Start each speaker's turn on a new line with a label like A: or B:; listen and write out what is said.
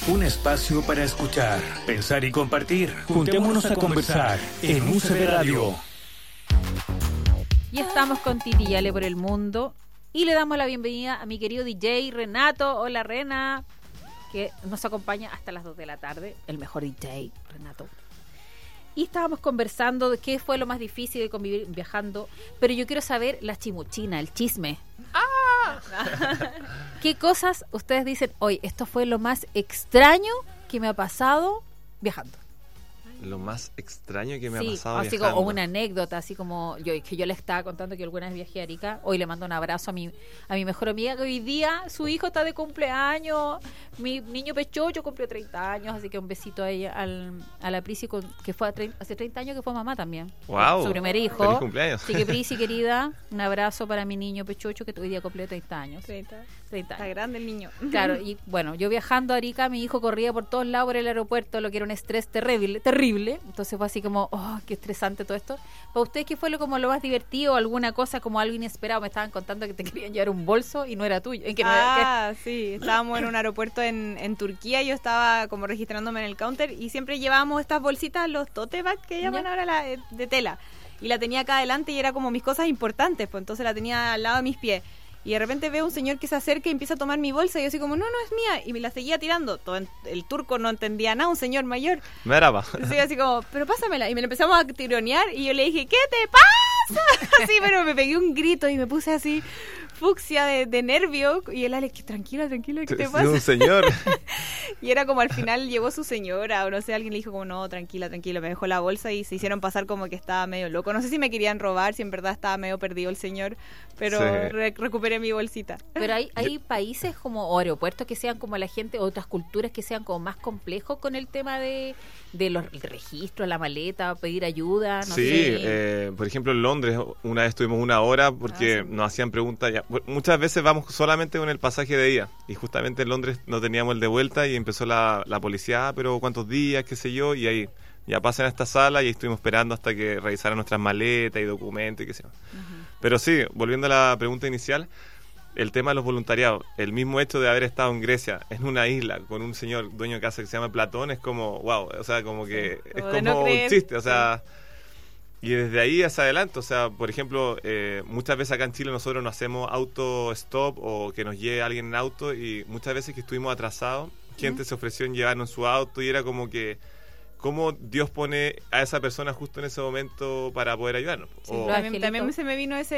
A: Un espacio para escuchar, pensar y compartir. Juntémonos a conversar en UCB Radio.
B: Y estamos con Titi Yale por el mundo. Y le damos la bienvenida a mi querido DJ Renato. Hola, Rena, que nos acompaña hasta las 2 de la tarde. El mejor DJ, Renato. Y estábamos conversando de qué fue lo más difícil de convivir viajando. Pero yo quiero saber la chimuchina, el chisme. ¡Ah! ¿Qué cosas ustedes dicen, oye, esto fue lo más extraño que me ha pasado viajando?
C: Lo más extraño que me ha pasado
B: así
C: viajando.
B: Como una anécdota, así como yo le estaba contando que alguna vez viajé a Arica. Hoy le mando un abrazo a mi mejor amiga, que hoy día su hijo está de cumpleaños. Mi niño pechocho cumplió 30 años, así que un besito a ella, a la Prisi, que fue hace 30 años que fue mamá también.
C: Wow,
B: su primer hijo.
C: Feliz cumpleaños.
B: Así que Prisi, querida, un abrazo para mi niño pechocho, que hoy día cumplió 30 años.
D: 30 años.
B: Está
D: grande el niño.
B: Claro, y bueno, yo viajando a Arica, mi hijo corría por todos lados por el aeropuerto, lo que era un estrés terrible. Entonces fue así como, oh, qué estresante todo esto. ¿Para ustedes qué fue lo más divertido? ¿Alguna cosa como algo inesperado? Me estaban contando que te querían llevar un bolso y no era tuyo.
D: Sí, estábamos en un aeropuerto en Turquía, yo estaba como registrándome en el counter y siempre llevábamos estas bolsitas, los tote bags que llaman ahora de tela. Y la tenía acá adelante y era como mis cosas importantes, pues entonces la tenía al lado de mis pies. Y de repente veo un señor que se acerca y empieza a tomar mi bolsa y yo así como, no es mía. Y me la seguía tirando. Todo el turco no entendía nada, un señor mayor.
C: Merhaba.
D: Sí, así como, pero pásamela. Y me la empezamos a tironear y yo le dije, ¿qué te pasa? Así, pero me pegué un grito y me puse así fucsia de nervio. Y el Alex, tranquila, ¿qué te pasa?
C: Un señor.
D: Y era como al final llegó su señora o no sé, alguien le dijo como, no, tranquila, me dejó la bolsa y se hicieron pasar como que estaba medio loco. No sé si me querían robar, si en verdad estaba medio perdido el señor, pero sí. Recuperé mi bolsita.
B: Pero hay países como o aeropuertos que sean como la gente, otras culturas que sean como más complejos con el tema de los registros, la maleta, pedir ayuda, no sé.
C: Por ejemplo en Londres una vez tuvimos una hora porque
D: sí.
C: Nos hacían preguntas. Muchas veces vamos solamente con el pasaje de ida y justamente en Londres no teníamos el de vuelta y empezó la policía, pero ¿cuántos días? Qué sé yo, y ahí ya pasan a esta sala y estuvimos esperando hasta que revisaran nuestras maletas y documentos y qué sé yo. Pero sí, volviendo a la pregunta inicial, el tema de los voluntariados, el mismo hecho de haber estado en Grecia, en una isla, con un señor dueño de casa que se llama Platón, es como, wow, o sea, como que es como
D: no
C: un chiste, o sea, y desde ahí hacia adelante, o sea, por ejemplo, muchas veces acá en Chile nosotros no hacemos auto-stop o que nos lleve alguien en auto y muchas veces que estuvimos atrasados, gente se ofreció en llevarnos en su auto y era como que cómo Dios pone a esa persona justo en ese momento para poder ayudarnos.
D: Sí, también se me vino ese